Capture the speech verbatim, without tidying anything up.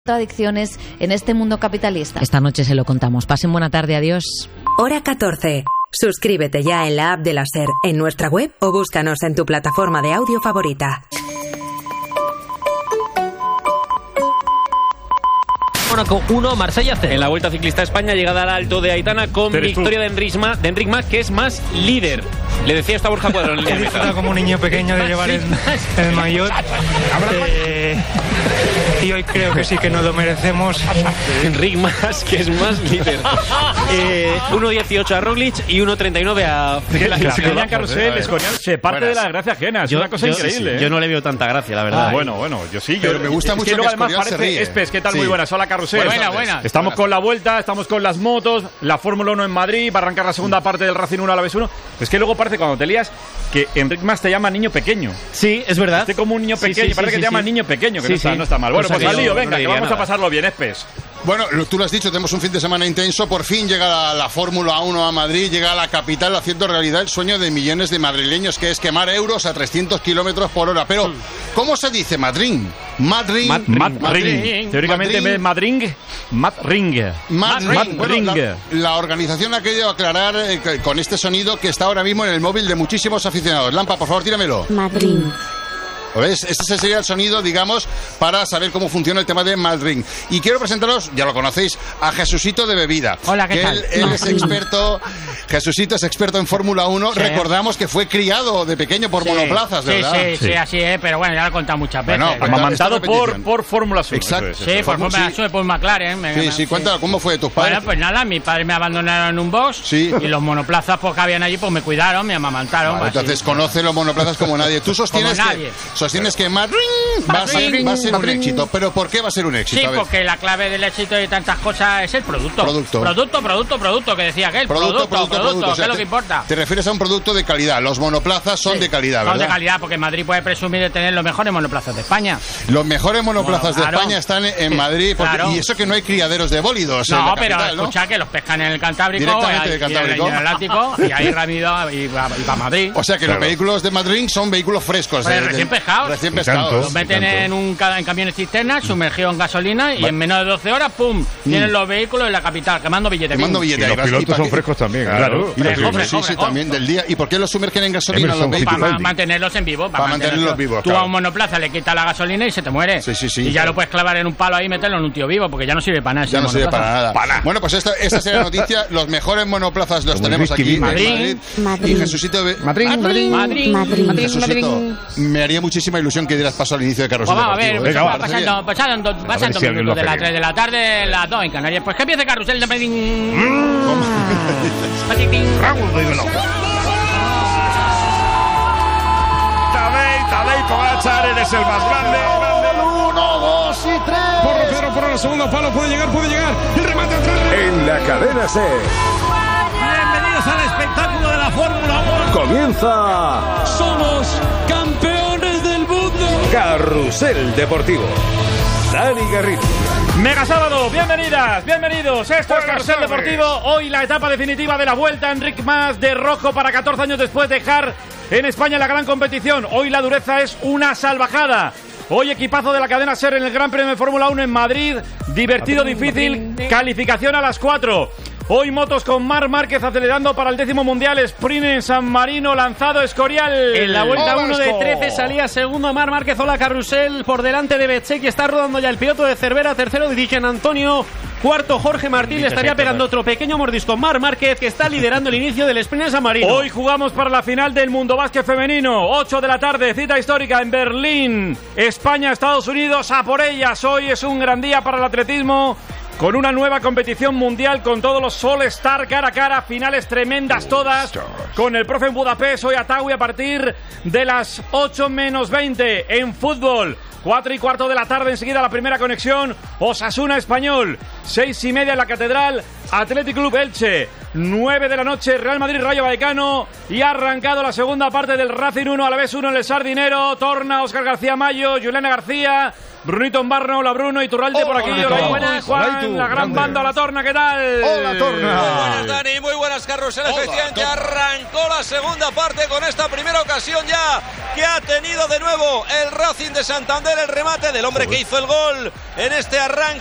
Contradicciones en este mundo capitalista. Esta noche se lo contamos. Pasen buena tarde, adiós. Hora catorce. Suscríbete ya en la app de la SER, en nuestra web o búscanos en tu plataforma de audio favorita. Mónaco uno, Marsella cero. En la Vuelta Ciclista a España, llegada al Alto de Aitana con victoria de Enric Mas, de Enric Mas, que es más líder. Le decía esto a Borja Cuadro en el día. Está como un niño pequeño de llevar el, el maillot. Eh, y hoy creo que sí que nos lo merecemos. Enric Mas, que es más líder. Eh, uno dieciocho a Roglic y uno treinta y nueve a Julián Carrusel. Escorial se parte de la gracia ajena. Es yo, una cosa yo, increíble. Sí, sí. Yo no le veo tanta gracia, la verdad. Ah, bueno, bueno, yo sí. Pero yo, me gusta es mucho que luego que además Escorial parece se ríe. Espes, ¿qué tal? Sí. Muy buenas. Hola, Carrusel. Buena, buena. Estamos Buenas. con la Vuelta, estamos con las motos, la Fórmula uno en Madrid, va a arrancar la segunda parte del Racing uno a la vez uno. Es que luego parece cuando te lías que Enric Mas te llama niño pequeño. Sí, es verdad. Este como un niño pequeño, sí, sí, parece sí, que te llama sí. niño pequeño, que Sí, no, está, sí. no está mal. Bueno, Cosa pues al que lío, yo venga, no que diría vamos nada. a pasarlo bien, Espes. Bueno, tú lo has dicho, tenemos un fin de semana intenso. Por fin llega la, la Fórmula uno a Madrid, llega a la capital, haciendo realidad el sueño de millones de madrileños, que es quemar euros a trescientos kilómetros por hora. Pero, ¿cómo se dice Madrid? Madrid. Mad, Mad, Mad Ring. Ring. Teóricamente, Madrid. Madrid. Mad Ring. Mad Mad Ring. Bueno, Ring. la, la organización ha querido aclarar eh, con este sonido que está ahora mismo en el móvil de muchísimos aficionados. Lampa, por favor, tíramelo. Madrid. ¿Ves? Este sería el sonido, digamos, para saber cómo funciona el tema de Mad Ring. Y quiero presentaros, ya lo conocéis, a Jesucito de Bebida. Hola, ¿qué que tal? Él, él es experto, Jesucito es experto en Fórmula uno. Sí. Recordamos que fue criado de pequeño por Sí, monoplazas, sí, ¿verdad? sí, sí, sí, así es, pero bueno, ya lo he contado muchas veces. Bueno, Amamantado esta por, repetición. por Fórmula uno. Exacto. Eso es, Sí, eso por Fórmula- Fórmula sí. uno, por McLaren. me- Sí, me- sí, cuéntalo, ¿cómo fue de tus padres? Bueno, pues nada, mis padres me abandonaron en un box Sí. y los monoplazas pues, que habían allí pues me cuidaron, me amamantaron. Vale, así. entonces conoce los monoplazas como nadie. Tú sostienes Como que, nadie. sostienes que Mad Ring va a ser, va a ser un éxito. ¿Pero por qué va a ser un éxito? Sí, A ver. porque la clave del éxito de tantas cosas es el producto. Producto. Producto, producto, producto, que decía aquel. Producto, producto, producto. O que sea, es lo te- que importa. Te refieres a un producto de calidad. Los monoplazas son Sí, de calidad, Son ¿verdad? de calidad, porque Madrid puede presumir de tener los mejores monoplazas de España. Los mejores monoplazas Bueno, claro. de España están en Madrid. porque- Claro. Y eso que no hay criaderos de bólidos en No, la pero capital, ¿no? escucha que los pescan en el Cantábrico, Directamente y, del Cantábrico. y en el Atlántico, y ahí rápido y va, y va a Madrid. O sea que los vehículos de Madrid son vehículos frescos. Pues de- recién de- pescados. Recién Y pescados. tanto. Los meten en, un, ca- en camiones cisternas, sumergidos en gasolina, y Va- en menos de doce horas, ¡pum! Tienen los vehículos en la capital, quemando billetes. Quemando ¡pum! billetes. Y los ¿Y pilotos para son qué? frescos también, Claro. claro. Y los Fresco, pilotos, fresco, sí, sí, fresco. también del día. ¿Y por qué los sumergen en gasolina los Emerson vehículos? Para mantenerlos en vivo. Para mantenerlos vivos, Tú claro. a un monoplaza le quitas la gasolina y se te muere. Sí, sí, sí. Y ya lo puedes clavar en un palo ahí y meterlo en un tío vivo, porque ya no sirve para nada. ese Ya no sirve monoplaza. para nada. Bueno, pues esta, esta será la noticia. Los mejores monoplazas los Como tenemos Whisky aquí en Madrid. Madrid. Madrid. Y Jesucito... de- Madrid, Madrid. Madrid. Madrid. Jesucito, me haría muchísima ilusión que dieras paso al inicio de Carrusel Pues vamos a ver, Deportivo. Venga, va va, pasando, pasando, pasando si alguien minutos de lo las hace tres de la tarde, las dos en Canarias. Pues que empiece Carrusel de Madrid. Tadej, Tadej Pogačar, eres el más grande. Uno, dos y tres. Porro, Pedro, por el segundo palo, puede llegar, puede llegar. El remate atrás. En la cadena C Bienvenidos al espectáculo de la Fórmula uno. comienza Somos campeones del mundo. Carrusel Deportivo. Dani Garrido. Mega sábado, bienvenidas, bienvenidos. Esto es Carrusel Deportivo. Hoy la etapa definitiva de la Vuelta. Enric Mas de rojo para catorce años después de dejar en España la gran competición. Hoy la dureza es una salvajada. Hoy equipazo de la cadena SER en el Gran Premio de Fórmula uno en Madrid. Divertido, difícil, calificación a las cuatro. Hoy motos con Marc Márquez acelerando para el décimo mundial. Sprint en San Marino, lanzado Escorial. En la vuelta Hola, uno de Esco. trece salía segundo Marc Márquez. Hola, Carrusel por delante de Betxequi. Está rodando ya el piloto de Cervera. Tercero Dijen Antonio. Cuarto Jorge Martín. Le estaría pegando otro pequeño mordisco Marc Márquez, que está liderando el inicio del sprint en San Marino. Hoy jugamos para la final del Mundo Básquet Femenino. ocho de la tarde, cita histórica en Berlín. España, Estados Unidos, a por ellas. Hoy es un gran día para el atletismo, con una nueva competición mundial, con todos los All Star cara a cara, finales tremendas todas, con el profe en Budapest, hoy Atawi a partir de las ocho menos veinte. En fútbol, cuatro y cuarto de la tarde, enseguida la primera conexión, Osasuna Español. Seis y media en la Catedral, Athletic Club Elche. Nueve de la noche, Real Madrid Rayo Vallecano. Y ha arrancado la segunda parte del Racing uno, a la vez uno en el Sardinero. Torna Óscar García Mayo, Juliana García, Brunito Embarno, hola Bruno, Iturralde por aquí. Hola, buenas, Juan, la gran banda, la Torna, ¿qué tal? Hola, Torna. Muy buenas, Dani, muy buenas, Carrusel. Efectivamente arrancó la segunda parte con esta primera ocasión ya que ha tenido de nuevo el Racing de Santander, el remate del hombre que hizo el gol en este arranque